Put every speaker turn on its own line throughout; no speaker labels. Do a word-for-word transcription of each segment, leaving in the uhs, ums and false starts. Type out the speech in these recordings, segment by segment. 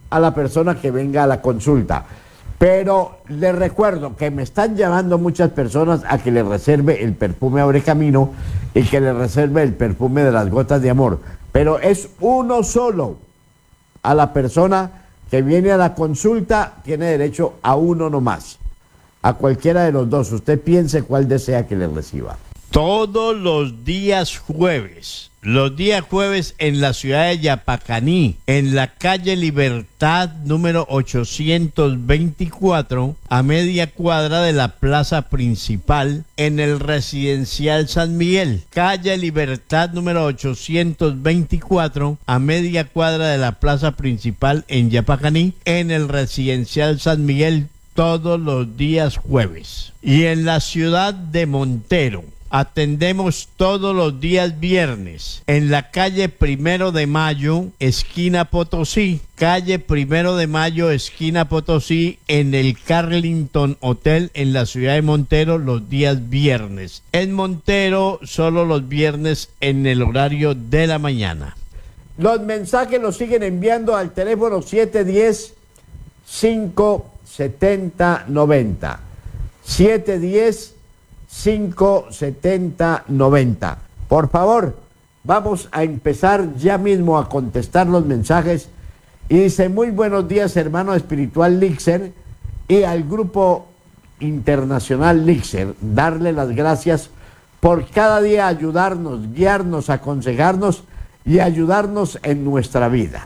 a la persona que venga a la consulta. Pero les recuerdo que me están llamando muchas personas a que les reserve el perfume Abre Camino y que les reserve el perfume de las gotas de amor. Pero es uno solo. A la persona que viene a la consulta tiene derecho a uno nomás. A cualquiera de los dos. Usted piense cuál desea que le reciba.
Todos los días jueves, los días jueves en la ciudad de Yapacaní, en la calle Libertad número ochocientos veinticuatro, a media cuadra de la plaza principal, en el residencial San Miguel. Calle Libertad número ochocientos veinticuatro, a media cuadra de la plaza principal en Yapacaní, en el residencial San Miguel, todos los días jueves. Y en la ciudad de Montero, atendemos todos los días viernes en la calle Primero de Mayo, esquina Potosí, calle Primero de Mayo, esquina Potosí, en el Carlington Hotel en la ciudad de Montero los días viernes. En Montero solo los viernes en el horario de la mañana.
Los mensajes los siguen enviando al teléfono siete uno cero, cinco siete cero, nueve cero. siete uno cero, cinco siete cero, nueve cero. Por favor, vamos a empezar ya mismo a contestar los mensajes. Y dice: muy buenos días, hermano espiritual Lixer, y al grupo internacional Lixer, darle las gracias por cada día ayudarnos, guiarnos, aconsejarnos y ayudarnos en nuestra vida.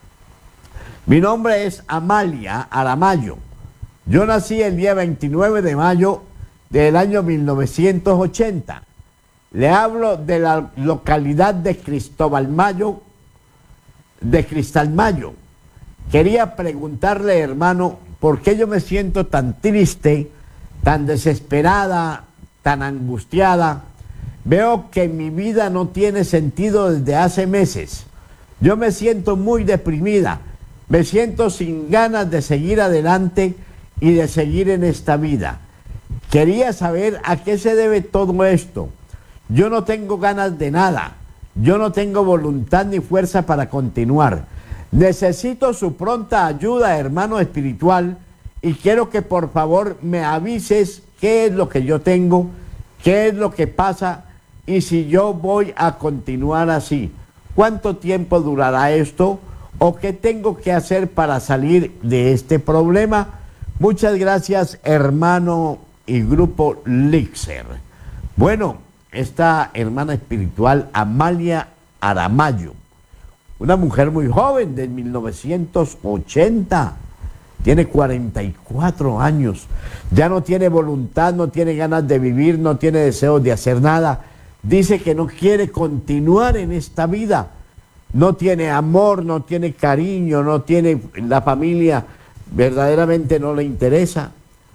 Mi nombre es Amalia Aramayo. Yo nací el día veintinueve de mayo del año mil novecientos ochenta. Le hablo de la localidad de Cristóbal Mayo, de Cristal Mayo. Quería preguntarle, hermano, ¿por qué yo me siento tan triste, tan desesperada, tan angustiada? Veo que mi vida no tiene sentido desde hace meses. Yo me siento muy deprimida, me siento sin ganas de seguir adelante y de seguir en esta vida. Quería saber a qué se debe todo esto. Yo no tengo ganas de nada. Yo no tengo voluntad ni fuerza para continuar. Necesito su pronta ayuda, hermano espiritual, y quiero que por favor me avises qué es lo que yo tengo, qué es lo que pasa y si yo voy a continuar así. ¿Cuánto tiempo durará esto? ¿O qué tengo que hacer para salir de este problema? Muchas gracias, hermano y grupo Lixer. Bueno, esta hermana espiritual Amalia Aramayo, una mujer muy joven de mil novecientos ochenta, tiene cuarenta y cuatro años, ya no tiene voluntad, no tiene ganas de vivir, no tiene deseos de hacer nada, dice que no quiere continuar en esta vida, no tiene amor, no tiene cariño, no tiene la familia, verdaderamente no le interesa.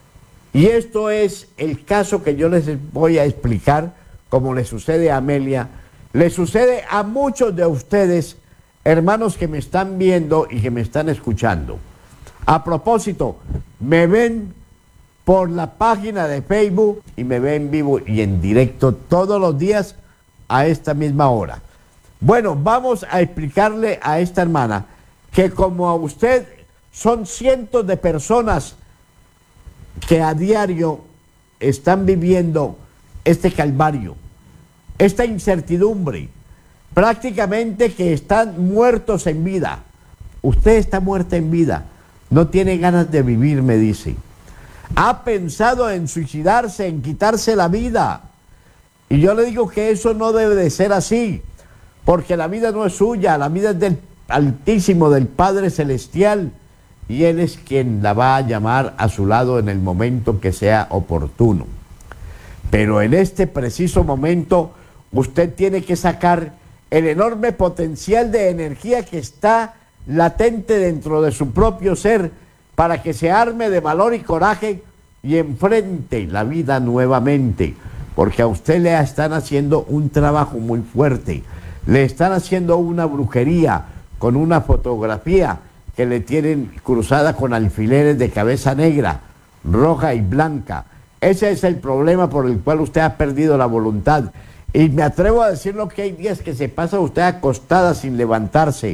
Y esto es el caso que yo les voy a explicar, como le sucede a Amelia, le sucede a muchos de ustedes, hermanos que me están viendo y que me están escuchando. A propósito, me ven por la página de Facebook y me ven vivo y en directo todos los días a esta misma hora. Bueno, vamos a explicarle a esta hermana que como a usted son cientos de personas que a diario están viviendo este calvario, esta incertidumbre, prácticamente que están muertos en vida. Usted está muerta en vida, no tiene ganas de vivir, me dice. Ha pensado en suicidarse, en quitarse la vida. Y yo le digo que eso no debe de ser así, porque la vida no es suya, la vida es del Altísimo, del Padre Celestial, y Él es quien la va a llamar a su lado en el momento que sea oportuno. Pero en este preciso momento, usted tiene que sacar el enorme potencial de energía que está latente dentro de su propio ser para que se arme de valor y coraje y enfrente la vida nuevamente, porque a usted le están haciendo un trabajo muy fuerte, le están haciendo una brujería con una fotografía que le tienen cruzada con alfileres de cabeza negra, roja y blanca. Ese es el problema por el cual usted ha perdido la voluntad. Y me atrevo a decirlo que hay días que se pasa usted acostada sin levantarse,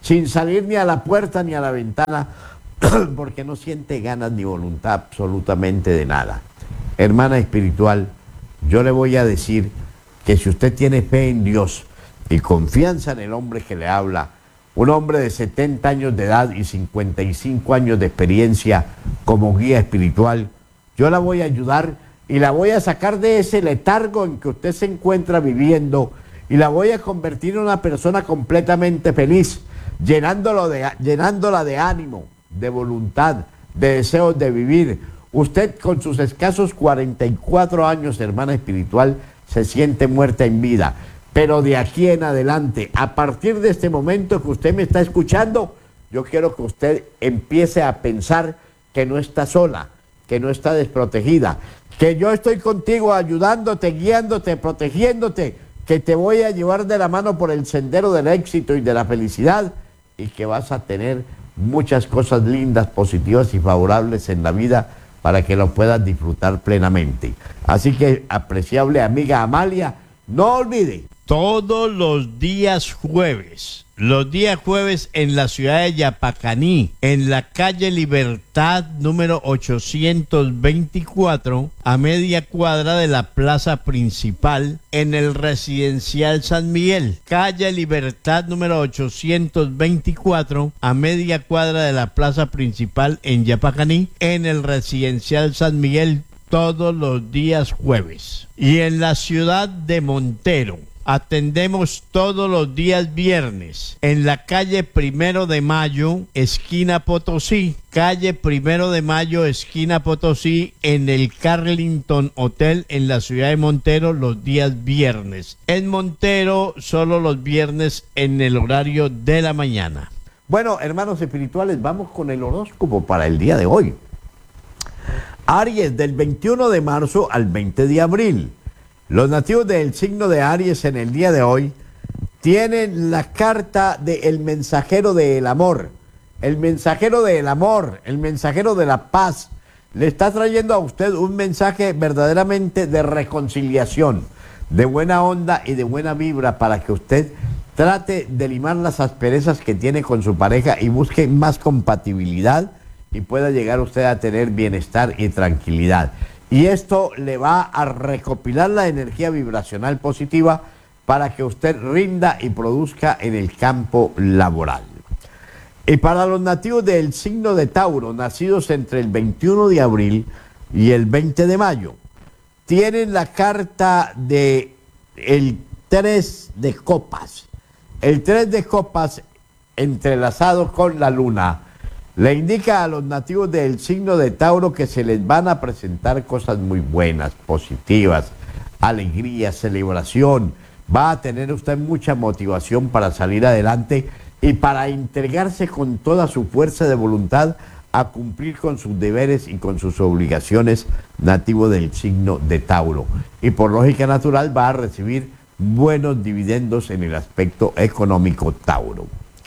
sin salir ni a la puerta ni a la ventana, porque no siente ganas ni voluntad absolutamente de nada. Hermana espiritual, yo le voy a decir que si usted tiene fe en Dios y confianza en el hombre que le habla, un hombre de setenta años de edad y cincuenta y cinco años de experiencia como guía espiritual, yo la voy a ayudar y la voy a sacar de ese letargo en que usted se encuentra viviendo y la voy a convertir en una persona completamente feliz, llenándolo de, llenándola de ánimo, de voluntad, de deseos de vivir. Usted con sus escasos cuarenta y cuatro años, hermana espiritual, se siente muerta en vida. Pero de aquí en adelante, a partir de este momento que usted me está escuchando, yo quiero que usted empiece a pensar que no está sola, que no está desprotegida, que yo estoy contigo ayudándote, guiándote, protegiéndote, que te voy a llevar de la mano por el sendero del éxito y de la felicidad y que vas a tener muchas cosas lindas, positivas y favorables en la vida para que lo puedas disfrutar plenamente. Así que, apreciable amiga Amalia, no olvide.
Todos los días jueves, los días jueves en la ciudad de Yapacaní, en la calle Libertad número ochocientos veinticuatro, a media cuadra de la plaza principal, en el residencial San Miguel. Calle Libertad número ochocientos veinticuatro, a media cuadra de la plaza principal en Yapacaní, en el residencial San Miguel, todos los días jueves. Y en la ciudad de Montero, atendemos todos los días viernes en la calle Primero de Mayo, esquina Potosí. Calle Primero de Mayo, esquina Potosí, en el Carlington Hotel en la ciudad de Montero, los días viernes. En Montero, solo los viernes en el horario de la mañana.
Bueno, hermanos espirituales, vamos con el horóscopo para el día de hoy. Aries, del veintiuno de marzo al veinte de abril. Los nativos del signo de Aries en el día de hoy tienen la carta del mensajero del amor. El mensajero del amor, el mensajero de la paz, le está trayendo a usted un mensaje verdaderamente de reconciliación, de buena onda y de buena vibra para que usted trate de limar las asperezas que tiene con su pareja y busque más compatibilidad y pueda llegar usted a tener bienestar y tranquilidad. Y esto le va a recopilar la energía vibracional positiva para que usted rinda y produzca en el campo laboral. Y para los nativos del signo de Tauro, nacidos entre el veintiuno de abril y el veinte de mayo, tienen la carta de el tres de copas. El tres de copas entrelazado con la luna le indica a los nativos del signo de Tauro que se les van a presentar cosas muy buenas, positivas, alegría, celebración. Va a tener usted mucha motivación para salir adelante y para entregarse con toda su fuerza de voluntad a cumplir con sus deberes y con sus obligaciones, nativo del signo de Tauro. Y por lógica natural va a recibir buenos dividendos en el aspecto económico Tauro.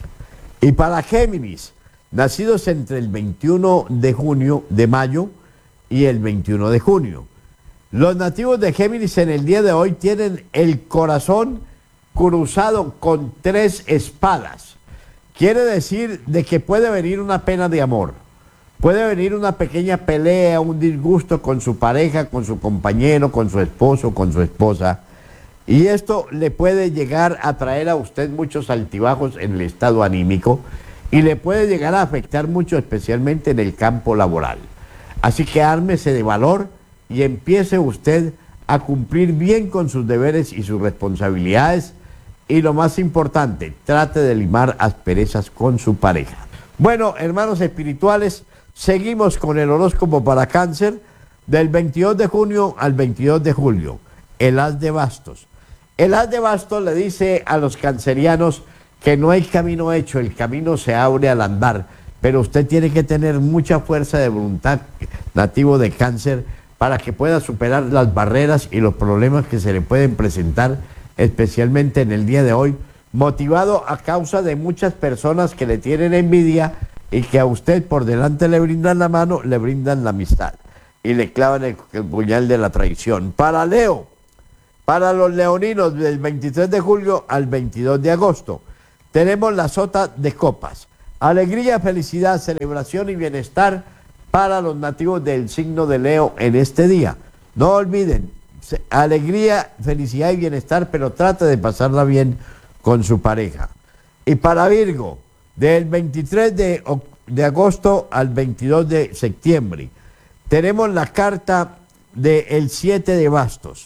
Y para Géminis, nacidos entre el veintiuno de junio, de mayo y el veintiuno de junio. Los nativos de Géminis en el día de hoy tienen el corazón cruzado con tres espadas. Quiere decir de que puede venir una pena de amor, puede venir una pequeña pelea, un disgusto con su pareja, con su compañero, con su esposo, con su esposa. Y esto le puede llegar a traer a usted muchos altibajos en el estado anímico y le puede llegar a afectar mucho, especialmente en el campo laboral. Así que ármese de valor y empiece usted a cumplir bien con sus deberes y sus responsabilidades. Y lo más importante, trate de limar asperezas con su pareja. Bueno, hermanos espirituales, seguimos con el horóscopo para Cáncer del veintidós de junio al veintidós de julio. El as de bastos. El as de bastos le dice a los cancerianos que no hay camino hecho, el camino se abre al andar, pero usted tiene que tener mucha fuerza de voluntad, nativo de Cáncer, para que pueda superar las barreras y los problemas que se le pueden presentar, especialmente en el día de hoy, motivado a causa de muchas personas que le tienen envidia y que a usted por delante le brindan la mano, le brindan la amistad y le clavan el, el puñal de la traición. Para Leo, para los leoninos del veintitrés de julio al veintidós de agosto, tenemos la sota de copas. Alegría, felicidad, celebración y bienestar para los nativos del signo de Leo en este día. No olviden, alegría, felicidad y bienestar, pero trate de pasarla bien con su pareja. Y para Virgo, del veintitrés de, de agosto al veintidós de septiembre, tenemos la carta del siete de bastos.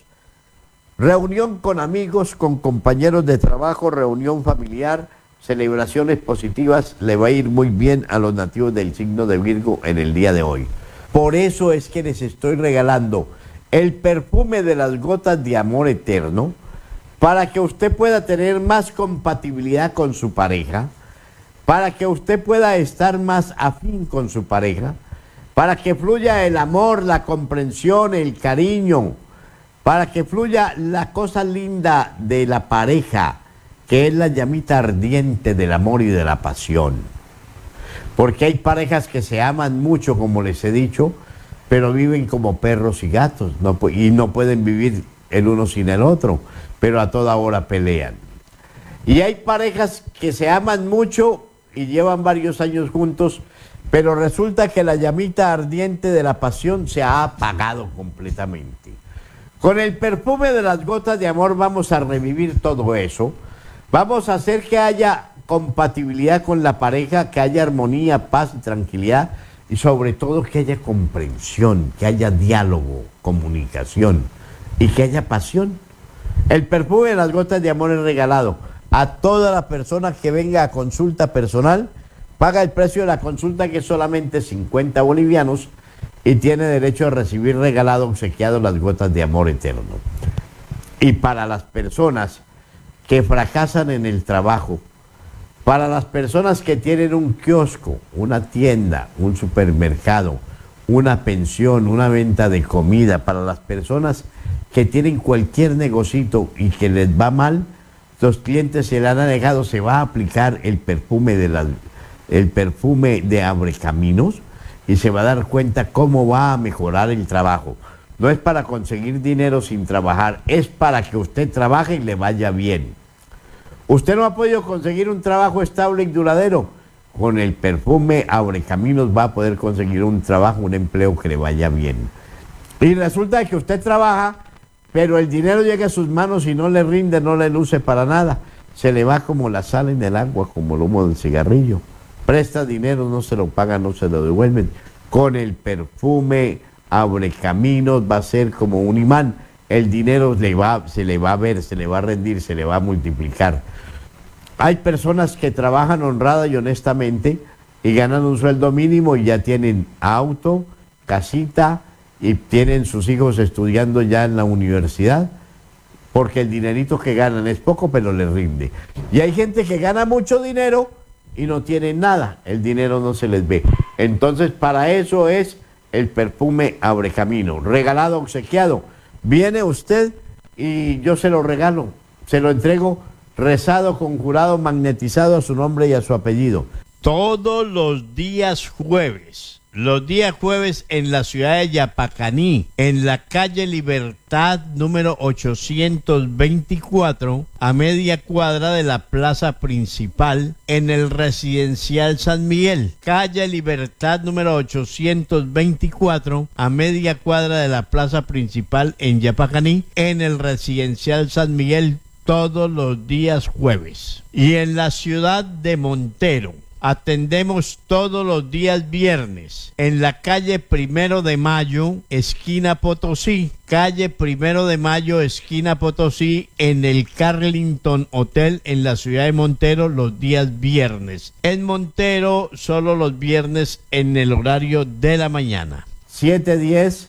Reunión con amigos, con compañeros de trabajo, reunión familiar, celebraciones positivas, le va a ir muy bien a los nativos del signo de Virgo en el día de hoy. Por eso es que les estoy regalando el perfume de las gotas de amor eterno, para que usted pueda tener más compatibilidad con su pareja, para que usted pueda estar más afín con su pareja, para que fluya el amor, la comprensión, el cariño, para que fluya la cosa linda de la pareja, que es la llamita ardiente del amor y de la pasión. Porque hay parejas que se aman mucho, como les he dicho, pero viven como perros y gatos, no, y no pueden vivir el uno sin el otro, pero a toda hora pelean. Y hay parejas que se aman mucho y llevan varios años juntos, pero resulta que la llamita ardiente de la pasión se ha apagado completamente. Con el perfume de las gotas de amor vamos a revivir todo eso. Vamos a hacer que haya compatibilidad con la pareja, que haya armonía, paz y tranquilidad, y sobre todo que haya comprensión, que haya diálogo, comunicación y que haya pasión. El perfume de las gotas de amor es regalado a toda la persona que venga a consulta personal. Paga el precio de la consulta, que es solamente cincuenta bolivianos, y tiene derecho a recibir regalado, obsequiado, las gotas de amor eterno. Y para las personas que fracasan en el trabajo, para las personas que tienen un kiosco, una tienda, un supermercado, una pensión, una venta de comida, para las personas que tienen cualquier negocito y que les va mal, los clientes se le han alejado, se va a aplicar el perfume de las, el perfume de Abrecaminos, y se va a dar cuenta cómo va a mejorar el trabajo. No es para conseguir dinero sin trabajar, es para que usted trabaje y le vaya bien. Usted no ha podido conseguir un trabajo estable y duradero. Con el perfume Abrecaminos va a poder conseguir un trabajo, un empleo que le vaya bien. Y resulta que usted trabaja, pero el dinero llega a sus manos y no le rinde, no le luce para nada. Se le va como la sal en el agua, como el humo del cigarrillo. Presta dinero, no se lo pagan, no se lo devuelven. Con el perfume Abrecaminos va a ser como un imán. El dinero le va, se le va a ver, se le va a rendir, se le va a multiplicar. Hay personas que trabajan honrada y honestamente y ganan un sueldo mínimo y ya tienen auto, casita, y tienen sus hijos estudiando ya en la universidad, porque el dinerito que ganan es poco, pero les rinde. Y hay gente que gana mucho dinero y no tienen nada, el dinero no se les ve. Entonces, para eso es el perfume Abrecaminos, regalado, obsequiado. Viene usted y yo se lo regalo, se lo entrego rezado, conjurado, magnetizado a su nombre y a su apellido.
Todos los días jueves, los días jueves en la ciudad de Yapacaní, en la calle Libertad número ochocientos veinticuatro, a media cuadra de la plaza principal, en el residencial San Miguel. Calle Libertad número ochocientos veinticuatro, a media cuadra de la plaza principal en Yapacaní, en el residencial San Miguel, todos los días jueves. Y en la ciudad de Montero atendemos todos los días viernes en la calle Primero de Mayo, esquina Potosí. Calle Primero de Mayo, esquina Potosí, en el Carlington Hotel en la ciudad de Montero, los días viernes. En Montero, solo los viernes en el horario de la mañana.
siete diez,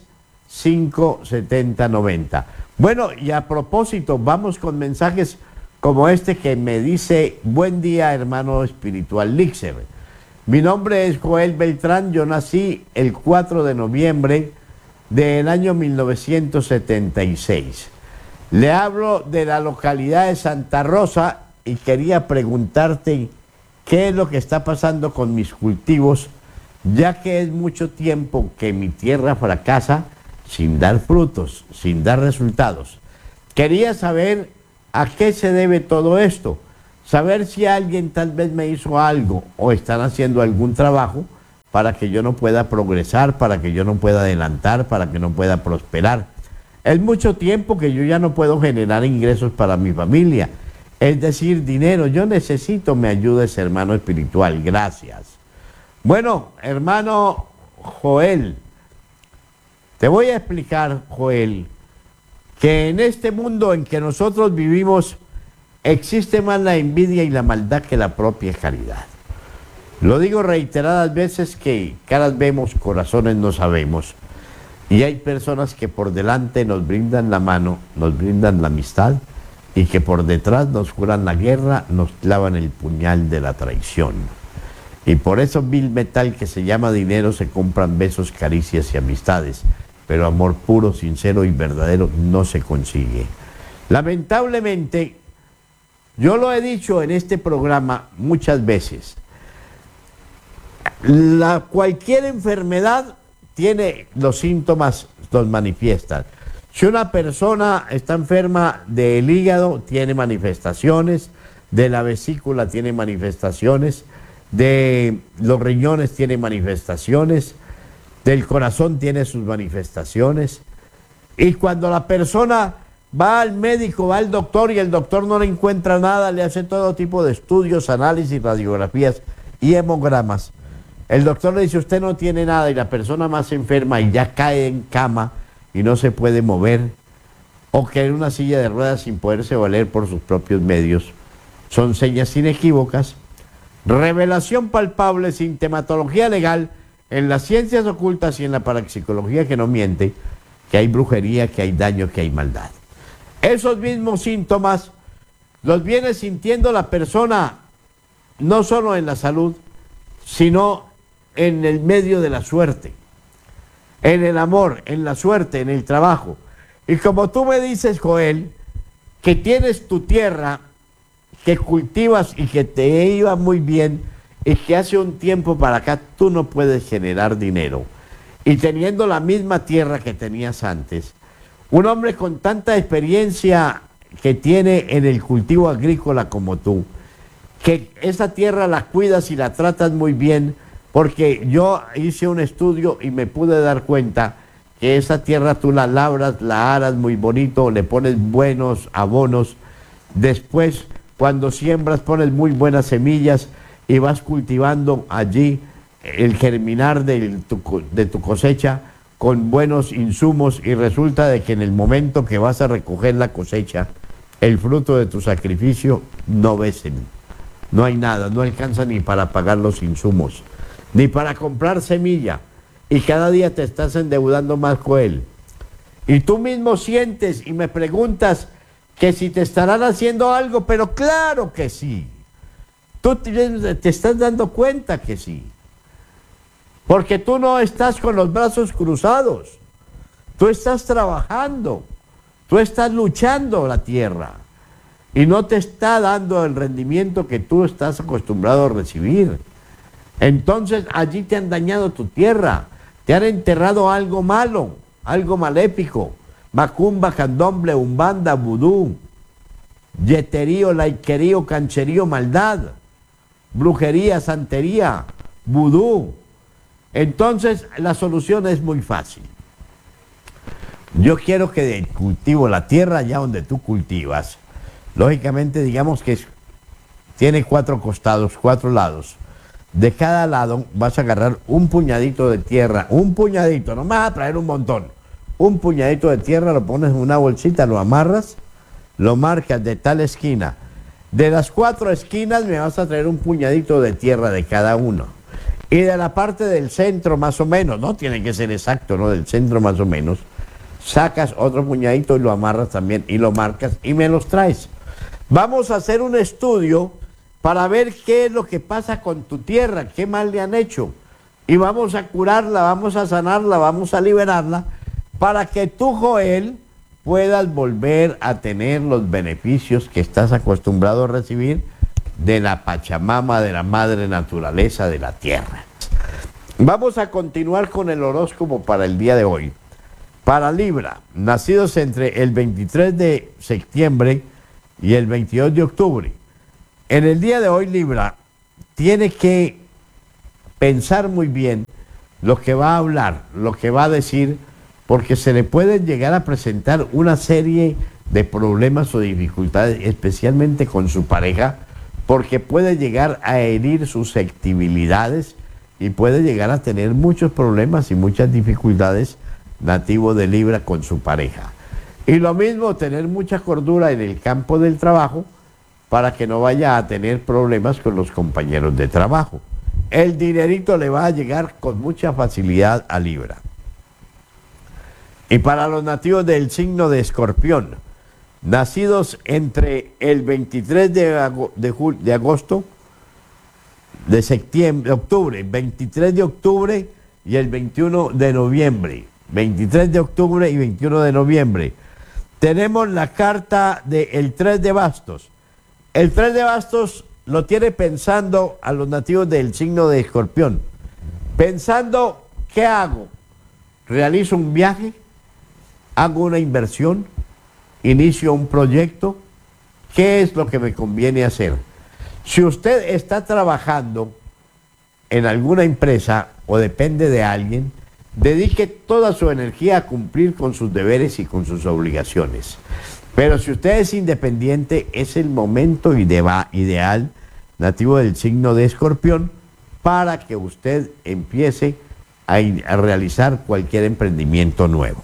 cinco setenta, noventa. Bueno, y a propósito, vamos con mensajes como este que me dice: buen día, hermano espiritual Lixer. Mi nombre es Joel Beltrán, yo nací el cuatro de noviembre del año mil novecientos setenta y seis. Le hablo de la localidad de Santa Rosa y quería preguntarte qué es lo que está pasando con mis cultivos, ya que es mucho tiempo que mi tierra fracasa sin dar frutos, sin dar resultados. Quería saber a qué se debe todo esto, saber si alguien tal vez me hizo algo o están haciendo algún trabajo para que yo no pueda progresar, para que yo no pueda adelantar, para que no pueda prosperar. Es mucho tiempo que yo ya no puedo generar ingresos para mi familia, es decir, dinero. Yo necesito me ayudes, hermano espiritual. Gracias. Bueno, hermano Joel, te voy a explicar, Joel, que en este mundo en que nosotros vivimos existe más la envidia y la maldad que la propia caridad. Lo digo reiteradas veces que caras vemos, corazones no sabemos. Y hay personas que por delante nos brindan la mano, nos brindan la amistad, y que por detrás nos juran la guerra, nos clavan el puñal de la traición. Y por eso vil metal que se llama dinero se compran besos, caricias y amistades, pero amor puro, sincero y verdadero no se consigue. Lamentablemente, yo lo he dicho en este programa muchas veces, la, cualquier enfermedad tiene los síntomas, los manifiestan. Si una persona está enferma del hígado, tiene manifestaciones, de la vesícula tiene manifestaciones, de los riñones tiene manifestaciones, del corazón tiene sus manifestaciones. Y cuando la persona va al médico, va al doctor y el doctor no le encuentra nada, le hace todo tipo de estudios, análisis, radiografías y hemogramas. El doctor le dice, usted no tiene nada, y la persona más enferma y ya cae en cama y no se puede mover, o que en una silla de ruedas sin poderse valer por sus propios medios. Son señas inequívocas, revelación palpable, sintomatología legal en las ciencias ocultas y en la parapsicología que no miente, que hay brujería, que hay daño, que hay maldad. Esos mismos síntomas los viene sintiendo la persona no solo en la salud, sino en el medio de la suerte, en el amor, en la suerte, en el trabajo. Y como tú me dices, Joel, que tienes tu tierra, que cultivas y que te iba muy bien, y que hace un tiempo para acá tú no puedes generar dinero, y teniendo la misma tierra que tenías antes, un hombre con tanta experiencia que tiene en el cultivo agrícola como tú, que esa tierra la cuidas y la tratas muy bien, porque yo hice un estudio y me pude dar cuenta que esa tierra tú la labras, la aras muy bonito, le pones buenos abonos, después cuando siembras pones muy buenas semillas y vas cultivando allí el germinar de tu, de tu cosecha con buenos insumos, y resulta de que en el momento que vas a recoger la cosecha, el fruto de tu sacrificio, no ves, no hay nada, no alcanza ni para pagar los insumos, ni para comprar semilla, y cada día te estás endeudando más, Joel. Y tú mismo sientes y me preguntas que si te estarán haciendo algo, pero claro que sí. Tú te, te estás dando cuenta que sí. Porque tú no estás con los brazos cruzados. Tú estás trabajando. Tú estás luchando la tierra. Y no te está dando el rendimiento que tú estás acostumbrado a recibir. Entonces allí te han dañado tu tierra. Te han enterrado algo malo, algo maléfico. Macumba, candomble, umbanda, vudú, yeterío, laiquerío, cancherío, maldad, brujería, santería, vudú. Entonces la solución es muy fácil. Yo quiero que del cultivo, la tierra allá donde tú cultivas, lógicamente digamos que es, tiene cuatro costados, cuatro lados. De cada lado vas a agarrar un puñadito de tierra, un puñadito, no me vas a traer un montón. Un puñadito de tierra, lo pones en una bolsita, lo amarras, lo marcas de tal esquina. De las cuatro esquinas me vas a traer un puñadito de tierra de cada uno. Y de la parte del centro más o menos, no tiene que ser exacto, ¿no? Del centro más o menos, sacas otro puñadito y lo amarras también y lo marcas y me los traes. Vamos a hacer un estudio para ver qué es lo que pasa con tu tierra, qué mal le han hecho. Y vamos a curarla, vamos a sanarla, vamos a liberarla, para que tú, Joel, puedas volver a tener los beneficios que estás acostumbrado a recibir de la Pachamama, de la madre naturaleza, de la tierra. Vamos a continuar con el horóscopo para el día de hoy. Para Libra, nacidos entre el veintitrés de septiembre y el veintidós de octubre. En el día de hoy, Libra, tiene que pensar muy bien lo que va a hablar, lo que va a decir, porque se le pueden llegar a presentar una serie de problemas o dificultades, especialmente con su pareja, porque puede llegar a herir susceptibilidades y puede llegar a tener muchos problemas y muchas dificultades nativo de Libra con su pareja. Y lo mismo, tener mucha cordura en el campo del trabajo para que no vaya a tener problemas con los compañeros de trabajo. El dinerito le va a llegar con mucha facilidad a Libra. Y para los nativos del signo de Escorpión, nacidos entre el veintitrés de, ago de, de agosto, de septiembre, octubre, veintitrés de octubre y el veintiuno de noviembre, veintitrés de octubre y veintiuno de noviembre, tenemos la carta del tres de bastos. El tres de bastos lo tiene pensando a los nativos del signo de Escorpión, pensando, ¿qué hago? ¿Realizo un viaje? ¿Hago una inversión? ¿Inicio un proyecto? ¿Qué es lo que me conviene hacer? Si usted está trabajando en alguna empresa o depende de alguien, dedique toda su energía a cumplir con sus deberes y con sus obligaciones. Pero si usted es independiente, es el momento ideal, nativo del signo de Escorpión, para que usted empiece a, a realizar cualquier emprendimiento nuevo.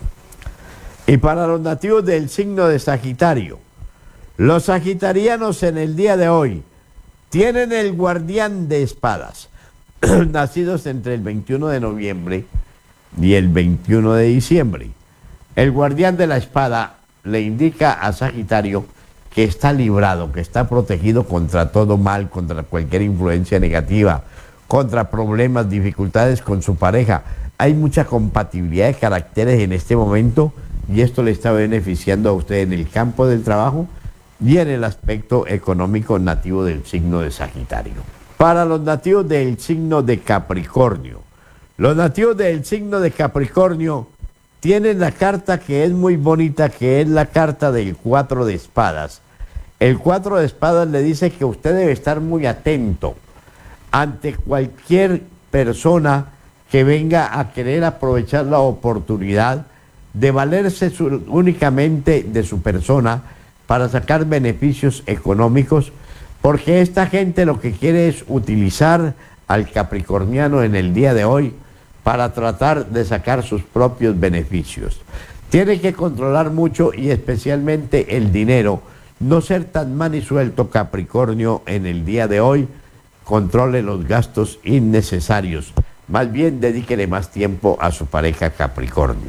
Y para los nativos del signo de Sagitario, los sagitarianos en el día de hoy tienen el guardián de espadas, nacidos entre el veintiuno de noviembre y el veintiuno de diciembre. El guardián de la espada le indica a Sagitario que está librado, que está protegido contra todo mal, contra cualquier influencia negativa, contra problemas, dificultades con su pareja. Hay mucha compatibilidad de caracteres en este momento y esto le está beneficiando a usted en el campo del trabajo y en el aspecto económico nativo del signo de Sagitario. Para los nativos del signo de Capricornio, los nativos del signo de Capricornio tienen la carta que es muy bonita, que es la carta del cuatro de espadas. El cuatro de espadas le dice que usted debe estar muy atento ante cualquier persona que venga a querer aprovechar la oportunidad de valerse su, únicamente de su persona para sacar beneficios económicos, porque esta gente lo que quiere es utilizar al capricorniano en el día de hoy para tratar de sacar sus propios beneficios. Tiene que controlar mucho y especialmente el dinero, no ser tan manisuelto Capricornio en el día de hoy, controle los gastos innecesarios, más bien dedíquele más tiempo a su pareja Capricornio.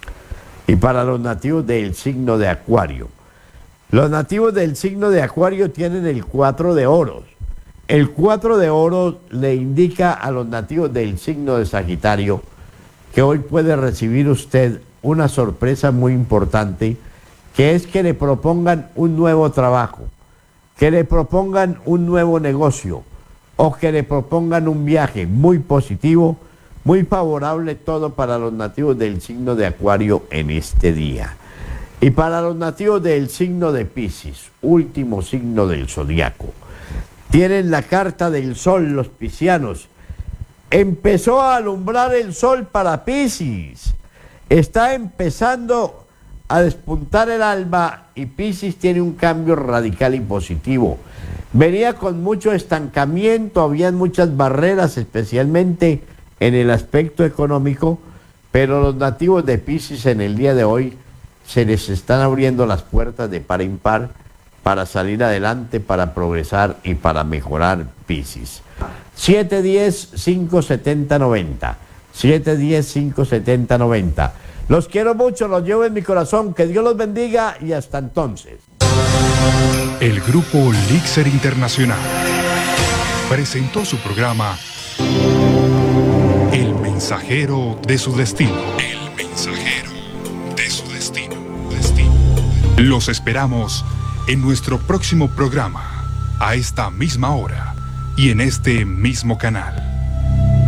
Y para los nativos del signo de Acuario, los nativos del signo de Acuario tienen el cuatro de oros. El cuatro de oros le indica a los nativos del signo de Sagitario que hoy puede recibir usted una sorpresa muy importante, que es que le propongan un nuevo trabajo, que le propongan un nuevo negocio o que le propongan un viaje muy positivo, muy favorable, todo para los nativos del signo de Acuario en este día. Y para los nativos del signo de Piscis, último signo del zodiaco, tienen la carta del sol, los piscianos. Empezó a alumbrar el sol para Piscis. Está empezando a despuntar el alba y Piscis tiene un cambio radical y positivo. Venía con mucho estancamiento, habían muchas barreras, especialmente en el aspecto económico, pero los nativos de Piscis en el día de hoy se les están abriendo las puertas de par en par para salir adelante, para progresar y para mejorar Piscis. siete diez, cinco setenta, noventa. siete diez, cinco setenta, noventa. Los quiero mucho, los llevo en mi corazón. Que Dios los bendiga y hasta entonces.
El Grupo Elixir Internacional presentó su programa El Mensajero de su Destino. El Mensajero de su Destino. Destino. Los esperamos en nuestro próximo programa, a esta misma hora y en este mismo canal.